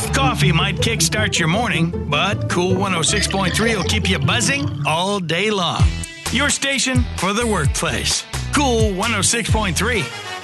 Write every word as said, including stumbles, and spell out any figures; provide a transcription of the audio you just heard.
Coffee might kickstart your morning, but Cool one oh six point three will keep you buzzing all day long. Your station for the workplace. Cool one oh six point three.